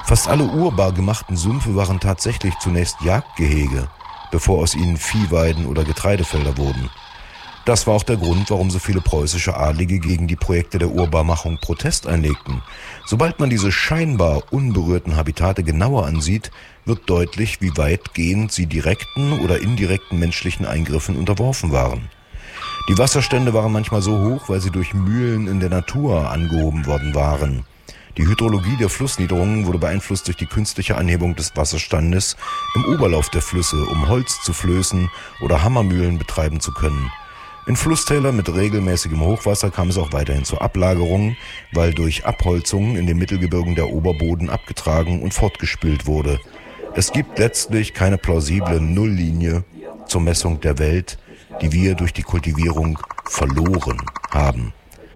Fast alle urbar gemachten Sümpfe waren tatsächlich zunächst Jagdgehege, bevor aus ihnen Viehweiden oder Getreidefelder wurden. Das war auch der Grund, warum so viele preußische Adlige gegen die Projekte der Urbarmachung Protest einlegten. Sobald man diese scheinbar unberührten Habitate genauer ansieht, wird deutlich, wie weitgehend sie direkten oder indirekten menschlichen Eingriffen unterworfen waren. Die Wasserstände waren manchmal so hoch, weil sie durch Mühlen in der Natur angehoben worden waren. Die Hydrologie der Flussniederungen wurde beeinflusst durch die künstliche Anhebung des Wasserstandes im Oberlauf der Flüsse, um Holz zu flößen oder Hammermühlen betreiben zu können. In Flusstälern mit regelmäßigem Hochwasser kam es auch weiterhin zur Ablagerung, weil durch Abholzungen in den Mittelgebirgen der Oberboden abgetragen und fortgespült wurde. Es gibt letztlich keine plausible Nulllinie zur Messung der Welt, die wir durch die Kultivierung verloren haben.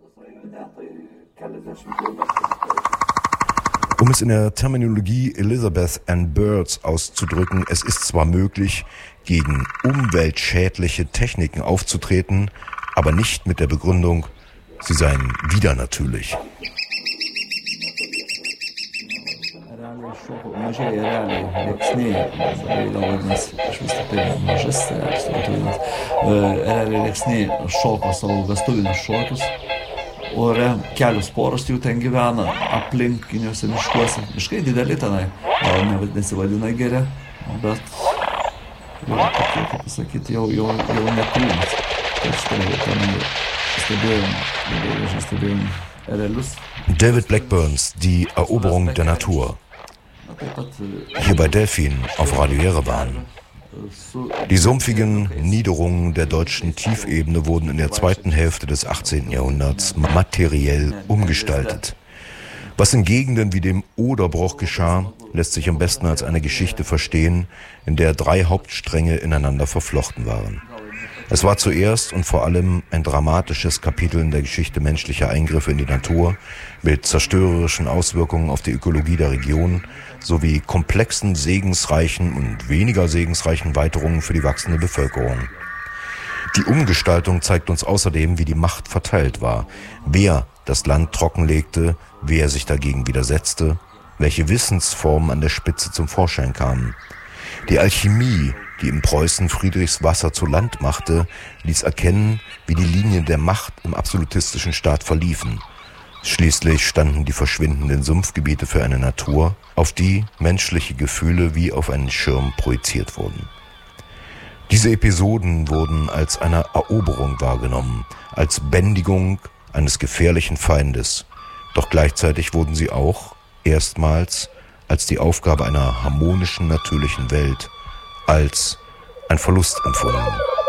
Um es in der Terminologie Elizabeth Ann Birds auszudrücken, es ist zwar möglich, gegen umweltschädliche Techniken aufzutreten, aber nicht mit der Begründung, sie seien widernatürlich. Ore kelios poros jų ten gyvena aplinkiniuose miškuose. Miškai dideli tenai, gal nesivadina geri, bet jau tokie, kaip pasakyti, jau nekrūmas. Stebėjom erelius. David Blackburns, die Eroberung der Natur. Hier bei Delfin auf Radio Jerewan. Die sumpfigen Niederungen der deutschen Tiefebene wurden in der zweiten Hälfte des 18. Jahrhunderts materiell umgestaltet. Was in Gegenden wie dem Oderbruch geschah, lässt sich am besten als eine Geschichte verstehen, in der 3 Hauptstränge ineinander verflochten waren. Es war zuerst und vor allem ein dramatisches Kapitel in der Geschichte menschlicher Eingriffe in die Natur mit zerstörerischen Auswirkungen auf die Ökologie der Region sowie komplexen, segensreichen und weniger segensreichen Weiterungen für die wachsende Bevölkerung. Die Umgestaltung zeigt uns außerdem, wie die Macht verteilt war, wer das Land trockenlegte, wer sich dagegen widersetzte, welche Wissensformen an der Spitze zum Vorschein kamen. Die Alchemie, die in Preußen Friedrichs Wasser zu Land machte, ließ erkennen, wie die Linien der Macht im absolutistischen Staat verliefen. Schließlich standen die verschwindenden Sumpfgebiete für eine Natur, auf die menschliche Gefühle wie auf einen Schirm projiziert wurden. Diese Episoden wurden als eine Eroberung wahrgenommen, als Bändigung eines gefährlichen Feindes. Doch gleichzeitig wurden sie auch erstmals als die Aufgabe einer harmonischen, natürlichen Welt, als ein Verlust empfunden.